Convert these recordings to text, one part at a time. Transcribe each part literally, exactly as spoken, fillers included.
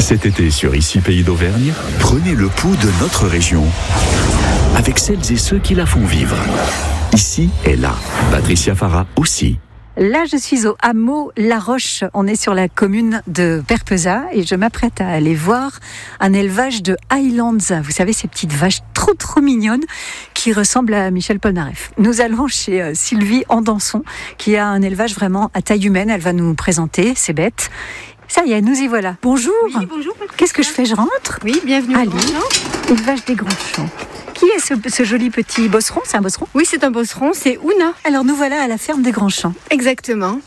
Cet été sur Ici Pays d'Auvergne, prenez le pouls de notre région avec celles et ceux qui la font vivre. Ici et là, Patricia Farah aussi. Là, je suis au hameau La Roche. On est sur la commune de Perpezat et je m'apprête à aller voir un élevage de Highlands. Vous savez, ces petites vaches trop trop mignonnes qui ressemblent à Michel Polnareff. Nous allons chez euh, Sylvie Andanson qui a un élevage vraiment à taille humaine. Elle va nous présenter ses bêtes. Ça y est, nous y voilà. Bonjour. Oui, bonjour. Patricia. Qu'est-ce que je fais? Je rentre? Oui, bienvenue. Allez, élevage des Grands Champs. Qui est ce, ce joli petit bosseron? C'est un bosseron? Oui, c'est un bosseron, c'est Ouna. Alors nous voilà à la ferme des Grands Champs. Exactement.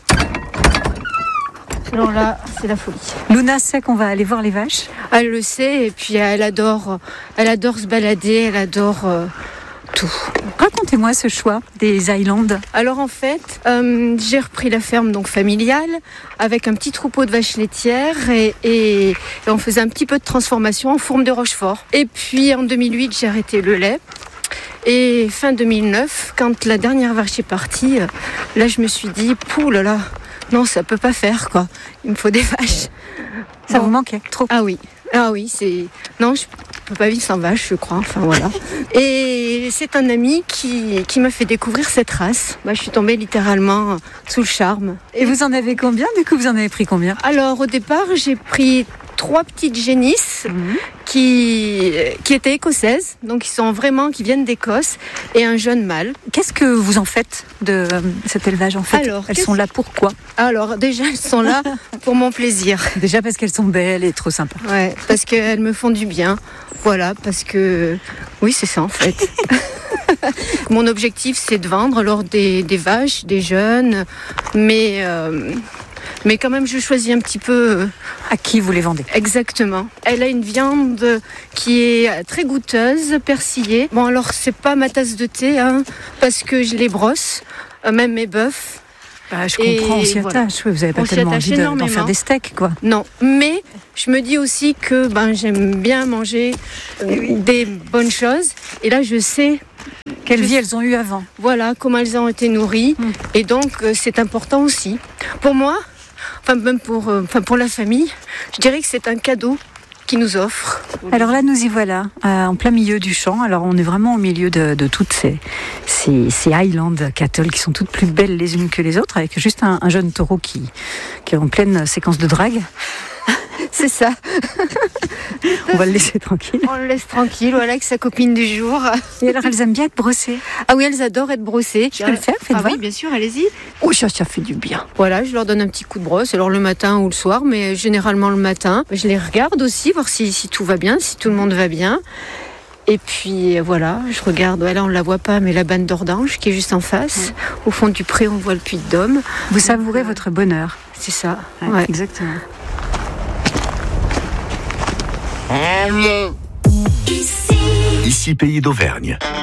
Alors là, c'est la folie. Luna sait qu'on va aller voir les vaches? Elle le sait et puis elle adore, elle adore se balader, elle adore euh, tout. Racontez-moi ce choix des Highlands. Alors en fait, euh, j'ai repris la ferme donc familiale avec un petit troupeau de vaches laitières et, et, et on faisait un petit peu de transformation en fourme de Rochefort. Et puis en deux mille huit, j'ai arrêté le lait. Et fin deux mille neuf, quand la dernière vache est partie, là je me suis dit, pouh là là, non ça peut pas faire quoi, il me faut des vaches. Ça bon. vous manquait trop? Ah oui, ah oui, c'est... Non, je peux pas vivre sans vache, je crois, enfin voilà. Et c'est un ami qui, qui m'a fait découvrir cette race. Bah, je suis tombée littéralement sous le charme. Et vous en avez combien? Du coup, vous en avez pris combien? Alors au départ, j'ai pris trois petites génisses mmh. qui, qui étaient écossaises, donc ils sont vraiment, qui viennent d'Écosse, et un jeune mâle. Qu'est-ce que vous en faites de euh, cet élevage en fait? Alors, elles sont là pourquoi? Alors déjà, elles sont là pour mon plaisir. Déjà parce qu'elles sont belles et trop sympas. Ouais, parce qu'elles me font du bien. Voilà, parce que... Oui, c'est ça en fait. Mon objectif, c'est de vendre alors des, des vaches, des jeunes, mais... Euh... Mais quand même, je choisis un petit peu... À qui vous les vendez? Exactement. Elle a une viande qui est très goûteuse, persillée. Bon, alors, c'est pas ma tasse de thé, hein, parce que je les brosse, même mes bœufs. Bah, je comprends, on s'y voilà. attache. Oui, vous n'avez pas on tellement envie de, d'en faire des steaks, quoi. Non, mais je me dis aussi que ben, j'aime bien manger oui. des bonnes choses. Et là, je sais... Quelle vie elles ont eu avant. Voilà, comment elles ont été nourries. Hum. Et donc, c'est important aussi. Pour moi... Enfin, même pour, euh, enfin, pour la famille, je dirais que c'est un cadeau qu'ils nous offrent. Alors là, nous y voilà, euh, en plein milieu du champ. Alors, on est vraiment au milieu de, de toutes ces, ces, ces Highland cattle qui sont toutes plus belles les unes que les autres, avec juste un, un jeune taureau qui, qui est en pleine séquence de drague. C'est ça. On va le laisser tranquille. On le laisse tranquille, voilà, avec sa copine du jour. Et alors, elles aiment bien être brossées? Ah oui, elles adorent être brossées. Je peux le faire? Faites ah voir. Oui, bien sûr, allez-y. Oh, ça, ça fait du bien. Voilà, je leur donne un petit coup de brosse, alors le matin ou le soir, mais généralement le matin. Je les regarde aussi, voir si, si tout va bien, si tout le monde va bien. Et puis voilà, je regarde, là on ne la voit pas, mais la bande d'Ordange qui est juste en face. Ouais. Au fond du pré, on voit le Puy de Dôme. Vous savourez euh, votre bonheur. C'est ça. Ouais, ouais. Exactement. Ici Pays d'Auvergne.